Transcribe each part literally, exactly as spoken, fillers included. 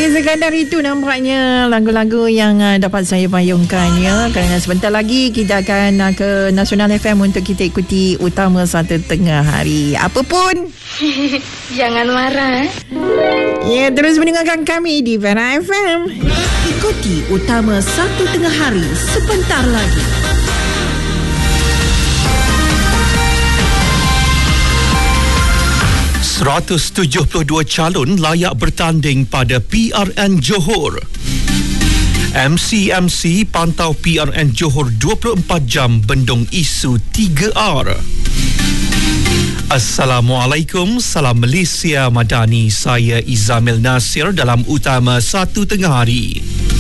Okey, sekadar itu nampaknya lagu-lagu yang uh, dapat saya payungkan ya. Kerana sebentar lagi kita akan uh, ke Nasional F M untuk kita ikuti Utama Satu Tengah Hari. Apapun jangan marah. Ya, terus mendengarkan kami di Vera F M. Ikuti Utama Satu Tengah Hari sebentar lagi. seratus tujuh puluh dua calon layak bertanding pada P R N Johor. M C M C pantau P R N Johor dua puluh empat jam bendung isu tiga R. Assalamualaikum, salam Malaysia Madani. Saya Izamil Nasir dalam Utama Satu Tengah Hari.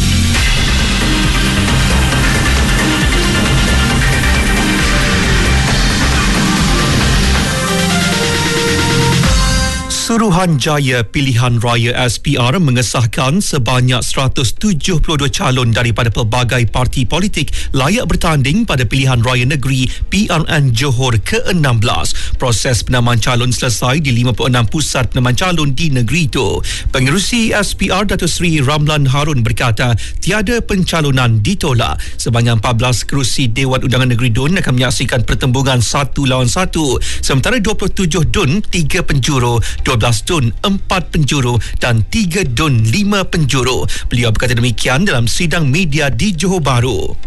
Suruhanjaya Pilihan Raya S P R mengesahkan sebanyak seratus tujuh puluh dua calon daripada pelbagai parti politik layak bertanding pada Pilihan Raya Negeri P R N Johor ke enam belas. Proses penamaan calon selesai di lima puluh enam pusat penamaan calon di negeri itu. Pengerusi S P R Datuk Seri Ramlan Harun berkata tiada pencalonan ditolak. Sebanyak empat belas kerusi Dewan Undangan Negeri D U N akan menyaksikan pertembungan satu lawan satu. Sementara dua puluh tujuh D U N, tiga penjuru, dua belas D U N, empat penjuru dan tiga D U N, lima penjuru. Beliau berkata demikian dalam sidang media di Johor Bahru.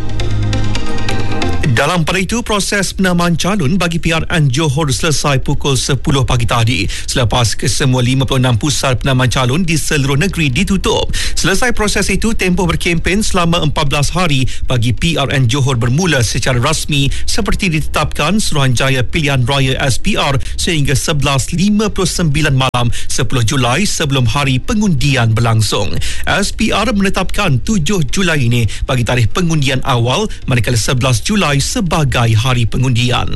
Dalam pada itu, proses penamaan calon bagi P R N Johor selesai pukul sepuluh pagi tadi. Selepas kesemua lima puluh enam pusat penamaan calon di seluruh negeri ditutup. Selesai proses itu, tempoh berkempen selama empat belas hari bagi P R N Johor bermula secara rasmi seperti ditetapkan Suruhanjaya Pilihan Raya S P R sehingga sebelas lima puluh sembilan malam sepuluh Julai sebelum hari pengundian berlangsung. S P R menetapkan tujuh Julai ini bagi tarikh pengundian awal, manakala sebelas Julai sebagai hari pengundian.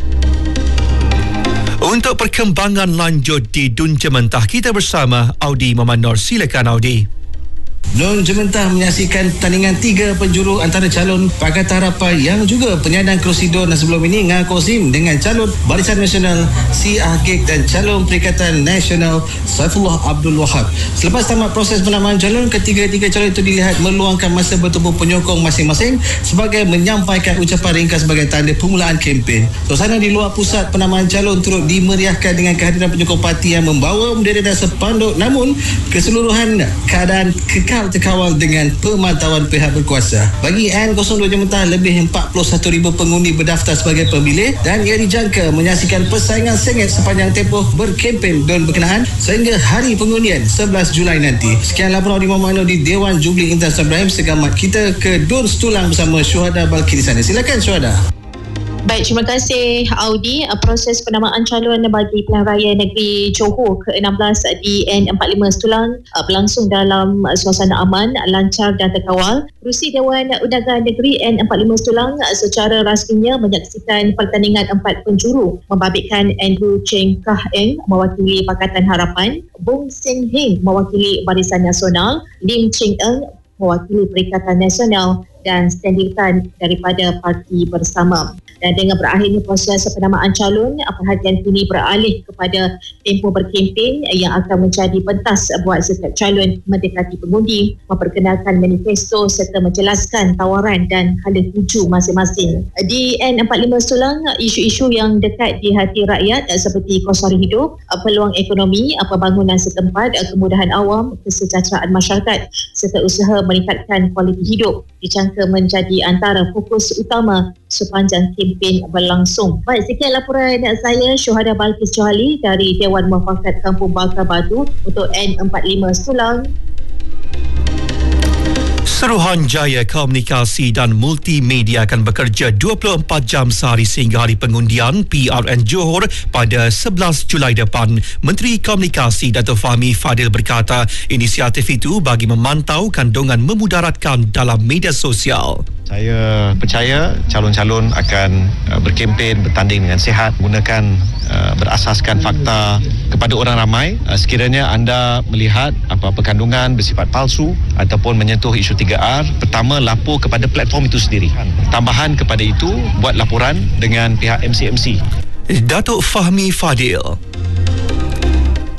Untuk perkembangan lanjut di D U N Jementah, kita bersama Audi Muhammad Nur. Silakan Audi. D U N Jementah menyaksikan pertandingan tiga penjuru antara calon Pakatan Harapan yang juga penyandang kerusi D U N sebelum ini Ngah Kozim dengan calon Barisan Nasional Si Ahqiq dan calon Perikatan Nasional Saifullah Abdul Wahab. Selepas tamat proses penamaan calon, ketiga-tiga calon itu dilihat meluangkan masa bertemu penyokong masing-masing sebagai menyampaikan ucapan ringkas sebagai tanda permulaan kempen. Suasana di luar pusat penamaan calon turut dimeriahkan dengan kehadiran penyokong parti yang membawa bendera dan sepanduk, namun keseluruhan keadaan kekal terkawal dengan pemantauan pihak berkuasa. Bagi N kosong dua Jementah, lebih empat puluh satu ribu pengundi berdaftar sebagai pemilih dan ia dijangka menyaksikan persaingan sengit sepanjang tempoh berkempen D U N berkenaan sehingga hari pengundian sebelas Julai nanti. Sekian laporan di Muhammad Nur di Dewan Jubli Intan Ibrahim. Segamat kita ke D U N Setulang bersama Syuhada Balki di sana. Silakan Syuhada. Baik, terima kasih Audi. Proses penamaan calon bagi Pilihan Raya Negeri Johor ke enam belas di N empat puluh lima Setulang berlangsung dalam suasana aman, lancar dan terkawal. Kerusi Dewan Undangan Negeri N empat puluh lima Setulang secara rasminya menyaksikan pertandingan empat penjuru membabitkan Andrew Cheng Kah Eng mewakili Pakatan Harapan, Bong Seng Heng mewakili Barisan Nasional, Lim Cheng Eng mewakili Perikatan Nasional dan Stanley Tan daripada Parti Bersama. Dan dengan berakhirnya proses penamaan calon, perhatian kini beralih kepada tempoh berkempen yang akan menjadi pentas buat setiap calon mendekati pengundi, memperkenalkan manifesto serta menjelaskan tawaran dan hala tuju masing-masing. Di N empat puluh lima Setulang, isu-isu yang dekat di hati rakyat seperti kos hari hidup, peluang ekonomi, pembangunan setempat, kemudahan awam, kesejahteraan masyarakat serta usaha meningkatkan kualiti hidup dijangka menjadi antara fokus utama sepanjang kempen berlangsung. Baik, sekian laporan saya, Syuhada Balkis Johali dari Dewan Muafakat Kampung Bakar Batu untuk N empat puluh lima Setulang. Suruhanjaya Komunikasi dan Multimedia akan bekerja dua puluh empat jam sehari sehingga hari pengundian P R N Johor pada sebelas Julai depan. Menteri Komunikasi Datuk Fahmi Fadil berkata inisiatif itu bagi memantau kandungan memudaratkan dalam media sosial. Saya percaya calon-calon akan uh, berkempen, bertanding dengan sihat, menggunakan uh, berasaskan fakta kepada orang ramai. Uh, sekiranya anda melihat apa-apa kandungan bersifat palsu ataupun menyentuh isu tiga R, pertama lapor kepada platform itu sendiri. Tambahan kepada itu, buat laporan dengan pihak M C M C. Datuk Fahmi Fadil.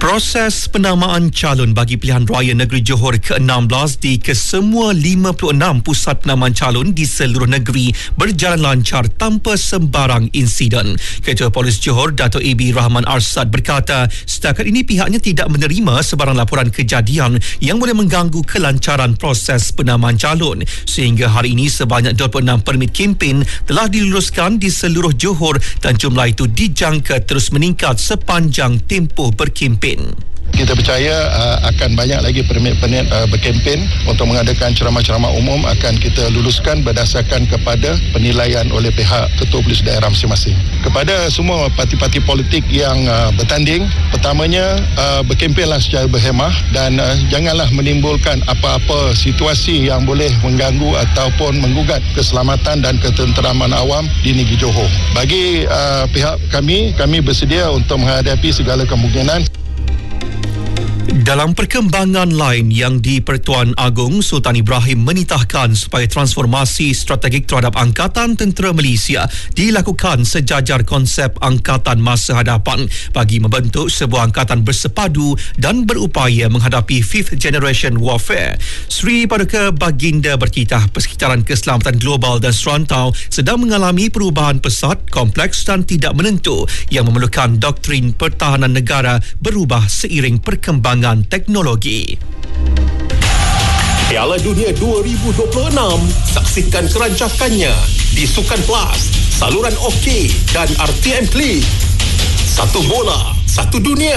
Proses penamaan calon bagi pilihan raya negeri Johor ke enam belas di kesemua lima puluh enam pusat penamaan calon di seluruh negeri berjalan lancar tanpa sembarang insiden. Ketua Polis Johor, Dato' A B Rahman Arsad berkata, setakat ini pihaknya tidak menerima sebarang laporan kejadian yang boleh mengganggu kelancaran proses penamaan calon. Sehingga hari ini sebanyak dua puluh enam permit kempen telah diluluskan di seluruh Johor dan jumlah itu dijangka terus meningkat sepanjang tempoh berkempen. Kita percaya uh, akan banyak lagi permit-permit uh, berkempen untuk mengadakan ceramah-ceramah umum akan kita luluskan berdasarkan kepada penilaian oleh pihak Ketua Polis Daerah masing-masing. Kepada semua parti-parti politik yang uh, bertanding, pertamanya uh, berkempenlah secara berhemah dan uh, janganlah menimbulkan apa-apa situasi yang boleh mengganggu ataupun menggugat keselamatan dan ketenteraman awam di negeri Johor. Bagi uh, pihak kami, kami bersedia untuk menghadapi segala kemungkinan. Dalam perkembangan lain yang di-Pertuan Agong, Sultan Ibrahim menitahkan supaya transformasi strategik terhadap Angkatan Tentera Malaysia dilakukan sejajar konsep Angkatan masa hadapan bagi membentuk sebuah angkatan bersepadu dan berupaya menghadapi fifth generation warfare. Sri Paduka Baginda berkitah persekitaran keselamatan global dan serantau sedang mengalami perubahan pesat, kompleks dan tidak menentu yang memerlukan doktrin pertahanan negara berubah seiring perkembangan teknologi. Piala Dunia dua ribu dua puluh enam, saksikan kerancakannya di Sukan Plus, saluran OK dan R T M Klik. Satu bola, satu dunia.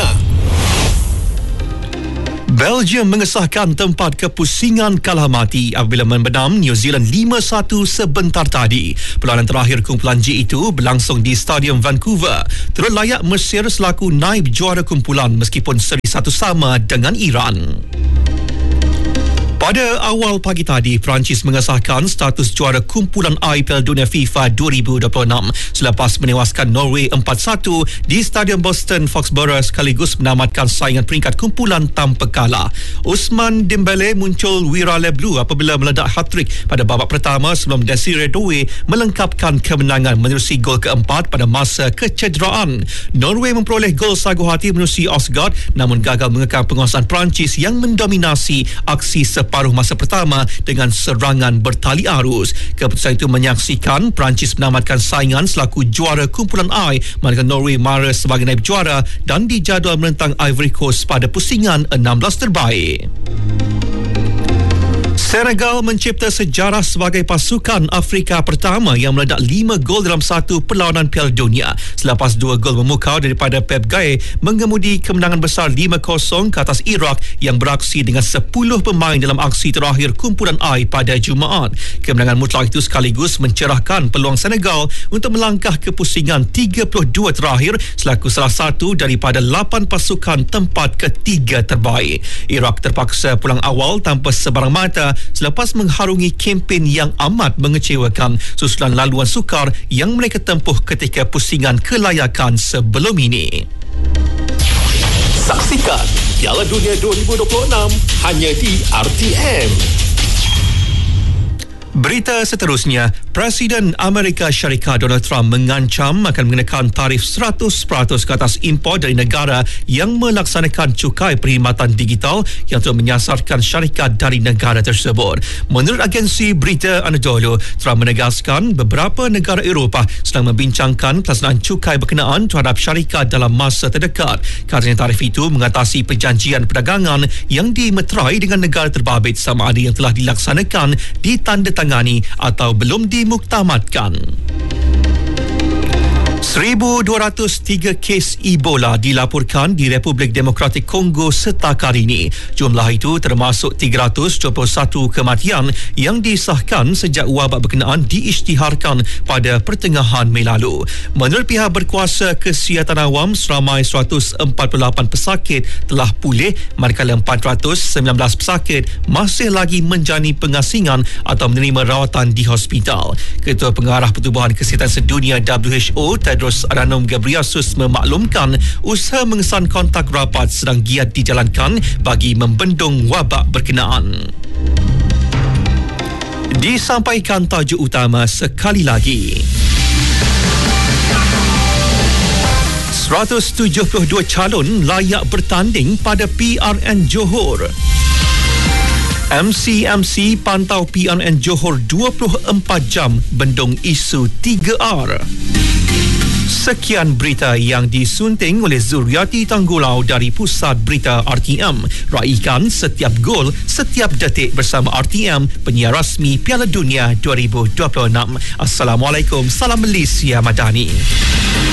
Belgium mengesahkan tempat kepusingan kalah mati apabila membenam New Zealand lima satu sebentar tadi. Perlawanan terakhir kumpulan G itu berlangsung di Stadium Vancouver. Turut layak Mesir selaku naib juara kumpulan meskipun seri satu sama dengan Iran. Pada awal pagi tadi, Perancis mengesahkan status juara kumpulan I Piala Dunia FIFA dua ribu dua puluh enam selepas menewaskan Norway empat satu di Stadium Boston Foxborough sekaligus menamatkan saingan peringkat kumpulan tanpa kalah. Ousmane Dembele muncul wira leblu apabila meledak hat-trick pada babak pertama sebelum Desiree Doué melengkapkan kemenangan menerusi gol keempat pada masa kecederaan. Norway memperoleh gol sagu hati menerusi Osgard namun gagal mengekang penguasaan Perancis yang mendominasi aksi separuh paruh masa pertama dengan serangan bertali arus. Keputusan itu menyaksikan Perancis menamatkan saingan selaku juara kumpulan I manakala Norway mara sebagai naib juara dan dijadual menentang Ivory Coast pada pusingan enam belas terbaik. Senegal mencipta sejarah sebagai pasukan Afrika pertama yang meledak lima gol dalam satu perlawanan Piala Dunia selepas dua gol memukau daripada Pep Gueye mengemudi kemenangan besar lima kosong ke atas Iraq yang beraksi dengan sepuluh pemain dalam aksi terakhir kumpulan I pada Jumaat. Kemenangan mutlak itu sekaligus mencerahkan peluang Senegal untuk melangkah ke pusingan tiga puluh dua terakhir selaku salah satu daripada lapan pasukan tempat ketiga terbaik. Iraq terpaksa pulang awal tanpa sebarang mata selepas mengharungi kempen yang amat mengecewakan susulan laluan sukar yang mereka tempuh ketika pusingan kelayakan sebelum ini. Saksikan Piala Dunia dua ribu dua puluh enam hanya di R T M. Berita seterusnya, Presiden Amerika Syarikat Donald Trump mengancam akan mengenakan tarif seratus peratus ke atas impor dari negara yang melaksanakan cukai perkhidmatan digital yang telah menyasarkan syarikat dari negara tersebut. Menurut agensi berita Anadolu, Trump menegaskan beberapa negara Eropah sedang membincangkan pelaksanaan cukai berkenaan terhadap syarikat dalam masa terdekat. Katanya tarif itu mengatasi perjanjian perdagangan yang dimeterai dengan negara terbabit sama ada yang telah dilaksanakan, ditandatangani atau belum dimuktamadkan. seribu dua ratus tiga kes Ebola dilaporkan di Republik Demokratik Kongo setakat ini. Jumlah itu termasuk tiga ratus dua puluh satu kematian yang disahkan sejak wabak berkenaan diisytiharkan pada pertengahan Mei lalu. Menurut pihak berkuasa kesihatan awam, seramai seratus empat puluh lapan pesakit telah pulih manakala empat ratus sembilan belas pesakit masih lagi menjalani pengasingan atau menerima rawatan di hospital. Ketua Pengarah Pertubuhan Kesihatan Sedunia W H O Tedros Adhanom Ghebreyesus memaklumkan usaha mengesan kontak rapat sedang giat dijalankan bagi membendung wabak berkenaan. Disampaikan tajuk utama sekali lagi. seratus tujuh puluh dua calon layak bertanding pada P R N Johor. M C M C pantau P R N Johor dua puluh empat jam bendung isu tiga R. Sekian berita yang disunting oleh Zuriati Tanggulau dari Pusat Berita R T M. Raikan setiap gol, setiap detik bersama R T M, penyiar rasmi Piala Dunia dua ribu dua puluh enam. Assalamualaikum, salam Malaysia Madani.